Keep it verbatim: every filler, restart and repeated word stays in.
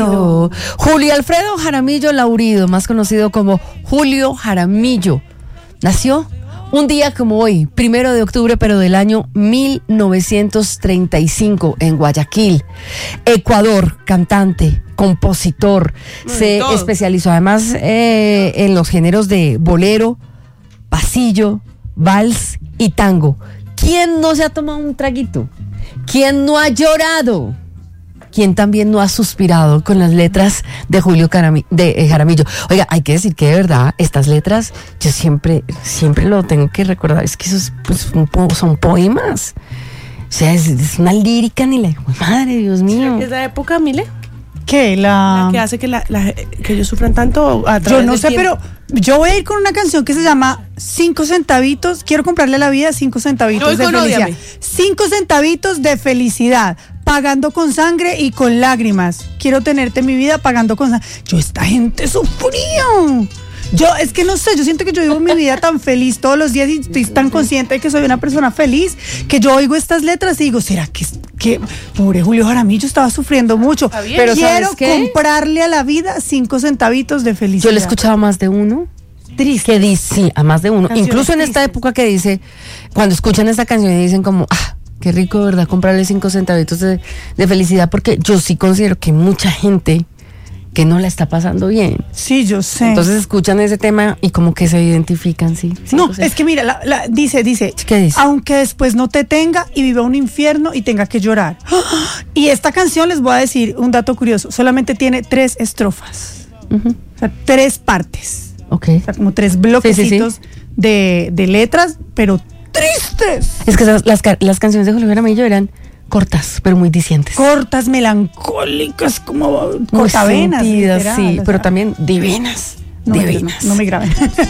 Julio Alfredo Jaramillo Laurido, más conocido como Julio Jaramillo, nació un día como hoy, primero de octubre, pero del año mil novecientos treinta y cinco, en Guayaquil, Ecuador. Cantante, compositor, Muy se todo. especializó además eh, en los géneros de bolero, pasillo, vals y tango. ¿Quién no se ha tomado un traguito? ¿Quién no ha llorado? ¿Quién también no ha suspirado con las letras de Julio Carami- de eh, Jaramillo? Oiga, hay que decir que de verdad, estas letras, yo siempre, siempre lo tengo que recordar, es que esos pues, un po- son poemas. O sea, es, es una lírica ni la... Madre, Dios mío. ¿Es la época, Mile? ¿Qué? La... La que hace que, la, la- que ellos sufran tanto a Yo través no del sé, tiempo. pero yo voy a ir con una canción que se llama Cinco centavitos. Quiero comprarle a la vida cinco Yo centavitos voy de con felicidad. Ódiame. Cinco centavitos de felicidad. Pagando con sangre y con lágrimas. Quiero tenerte en mi vida pagando con sangre. Yo, esta gente sufrió. Yo, es que no sé, yo siento que yo vivo mi vida tan feliz todos los días y estoy tan consciente de que soy una persona feliz que yo oigo estas letras y digo, ¿será que, que pobre Julio Jaramillo estaba sufriendo mucho? Está bien. Pero quiero ¿sabes qué? comprarle a la vida cinco centavitos de felicidad. Yo le he escuchado a más de uno. Triste. Que dice, sí, a más de uno. Canciones Incluso en esta tristes. época que dice, cuando escuchan esta canción y dicen como, ah, qué rico, ¿verdad? Comprarle cinco centavitos de, de felicidad, porque yo sí considero que hay mucha gente que no la está pasando bien. Sí, yo sé. Entonces escuchan ese tema y como que se identifican, sí. sí, no, o sea, es que mira, la, la- dice, dice, ¿Qué dice? aunque después no te tenga y viva un infierno y tenga que llorar. Y esta canción, les voy a decir un dato curioso, solamente tiene tres estrofas, Ujú, o sea, tres partes, ok. o sea, como tres bloquecitos De, de letras, pero tristes, Es que esas- las, ca- las canciones de Julio Jaramillo eran cortas, pero muy dicientes. cortas, melancólicas, como Muy cortavenas. sentidas, literal, sí, o pero sea, también divinas. no, divinas. no me graben.